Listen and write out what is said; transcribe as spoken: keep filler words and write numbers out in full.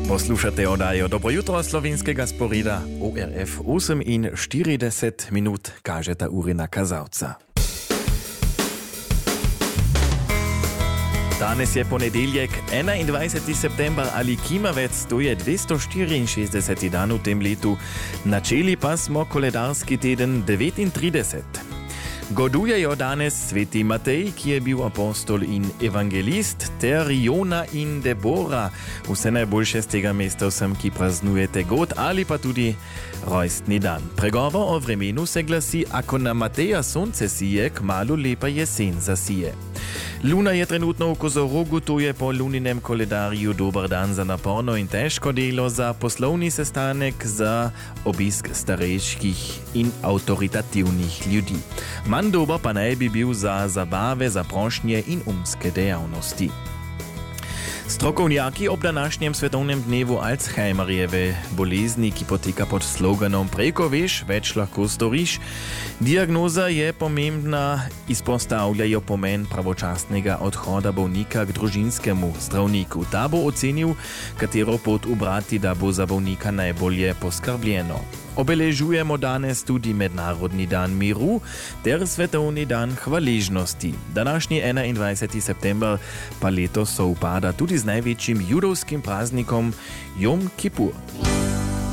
Poslušate oddajo Dobro jutro slovenskega sporeda O R F osem in štirideset minut kaže ta urina kazalca. Danes je ponedeljek, enaindvajseti september ali kimavec, to je dvesto štiriinšestdeseti dan v tem letu. Načeli pa smo koledarski teden devetintrideset. Godujejo danes sveti Matej, ki je bil apostol in evangelist, ter Jona in Debora. Vse najboljše z tega mesta vsem, ki praznujete god ali pa tudi rojstni dan. Pregovor o vremenu se glasi, ako na Mateja sonce sije, kmalu lepa jesen zasije. Luna je trenutno v Kozorogu, to je po luninem koledarju dober dan za naporno in težko delo, za poslovni sestanek, za obisk starejših in avtoritativnih ljudi. Manj dober pa naj bi bil za zabave, za prošnje in umske dejavnosti. Strokovnjaki ob današnjem svetovnem dnevu Alzheimerjeve bolezni, ki poteka pod sloganom Preko veš, več lahko storiš. Diagnoza je pomembna, izpostavljajo pomen pravočasnega odhoda bolnika k družinskemu zdravniku. Ta bo ocenil, katero pot ubrati, da bo za bolnika najbolje poskrbljeno. Obeležujemo danes tudi Mednarodni dan miru ter Svetovni dan hvaležnosti. Današnji enaindvajseti september pa letos sovpada tudi z največjim judovskim praznikom Jom Kipur.